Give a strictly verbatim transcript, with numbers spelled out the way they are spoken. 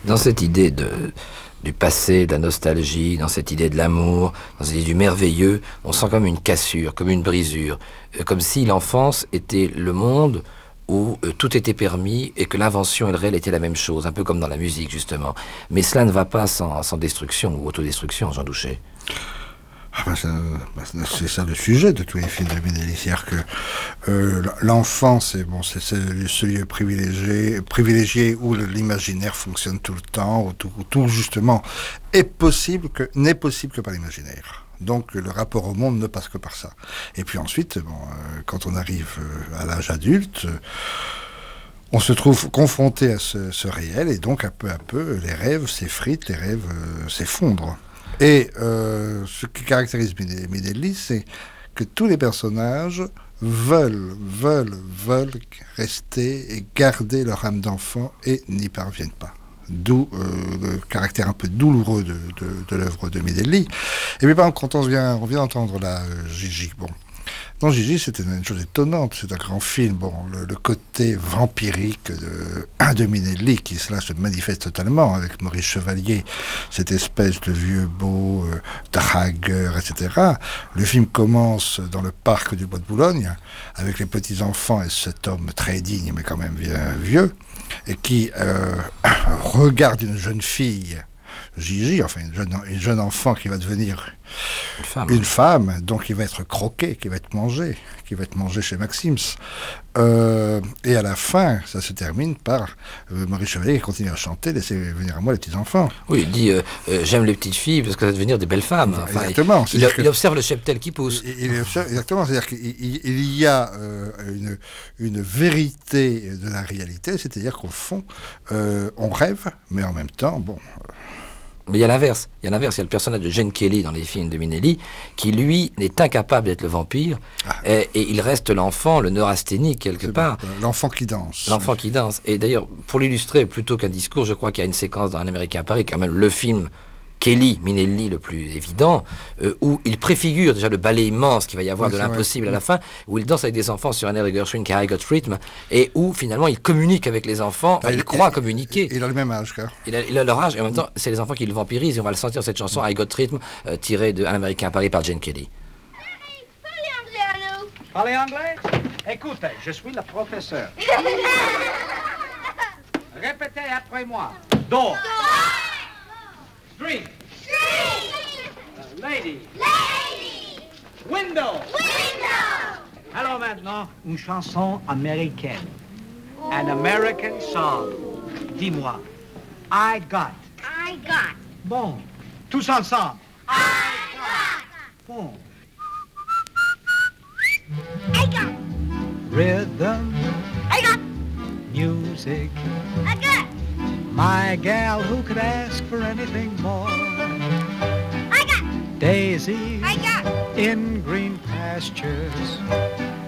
Dans cette idée de, du passé, de la nostalgie, dans cette idée de l'amour, dans cette idée du merveilleux, on sent comme une cassure, comme une brisure, euh, comme si l'enfance était le monde où euh, tout était permis et que l'invention et le réel étaient la même chose, un peu comme dans la musique justement. Mais cela ne va pas sans, sans destruction ou autodestruction, Jean Douchet. Ah ben ça, ben c'est ça le sujet de tous les films de Minelli, c'est-à-dire que euh, l'enfance, c'est bon, c'est ce, ce lieu privilégié, privilégié où le, l'imaginaire fonctionne tout le temps, où tout, où tout justement est possible que n'est possible que par l'imaginaire. Donc le rapport au monde ne passe que par ça. Et puis ensuite, bon, euh, quand on arrive euh, à l'âge adulte, euh, on se trouve confronté à ce, ce réel, et donc à peu à peu, les rêves s'effritent, les rêves euh, s'effondrent. Et euh, ce qui caractérise Minelli, c'est que tous les personnages veulent, veulent, veulent rester et garder leur âme d'enfant et n'y parviennent pas. D'où euh, le caractère un peu douloureux de, de, de l'œuvre de Minelli. Et puis, par exemple, quand on vient, on vient d'entendre la euh, Gigi, bon. Dans Gigi, c'était une chose étonnante, c'est un grand film. Bon, le, le côté vampirique de, de Minelli, qui cela se manifeste totalement avec Maurice Chevalier, cette espèce de vieux beau, euh, dragueur, et cetera. Le film commence dans le parc du Bois de Boulogne, avec les petits-enfants et cet homme très digne, mais quand même bien vieux, et qui euh, regarde une jeune fille, Gigi, enfin une jeune, une jeune enfant qui va devenir une femme. une femme, donc qui va être croquée, qui va être mangée, qui va être mangée chez Maxims. Euh, et à la fin, ça se termine par euh, Maurice Chevalier qui continue à chanter, laissez venir à moi les petits-enfants. Oui, il dit euh, euh, j'aime les petites filles parce que ça va devenir des belles femmes. Enfin, exactement. Il, il, il observe le cheptel qui pousse. Il, il observe, exactement, c'est-à-dire qu'il il, il y a euh, une, une vérité de la réalité, c'est-à-dire qu'au fond, euh, on rêve, mais en même temps, bon... Euh, Mais il y a l'inverse. Il y a l'inverse. Il y a le personnage de Gene Kelly dans les films de Minelli qui, lui, est incapable d'être le vampire ah. et, et il reste l'enfant, le neurasthénique, quelque part. Bon, l'enfant qui danse. L'enfant qui danse. Et d'ailleurs, pour l'illustrer, plutôt qu'un discours, je crois qu'il y a une séquence dans Un Américain à Paris, quand même le film Kelly, Minelli, le plus évident, euh, où il préfigure déjà le ballet immense qu'il va y avoir oui, de l'impossible vrai. à la fin, où il danse avec des enfants sur un air de Gershwin qui a I Got Rhythm, et où finalement il communique avec les enfants, enfin, il, il croit il, communiquer. Il a le même âge, car. Il a, il a leur âge, et en même temps, c'est les enfants qui le vampirisent, et on va le sentir, cette chanson I Got Rhythm, euh, tirée de Un Américain à Paris par Gene Kelly. Parlez anglais? Écoutez, je suis le professeur. Répétez après moi. Door. Street. Street. Uh, lady. Lady. Window. Window. Alors maintenant, une chanson américaine. Oh. An American song. Dis-moi. I got. I got. Bon. Tous ensemble. I got. Bon. I got. Rhythm. I got. Music. I got. My gal, who could ask for anything more? I got. Daisies I got. in green pastures.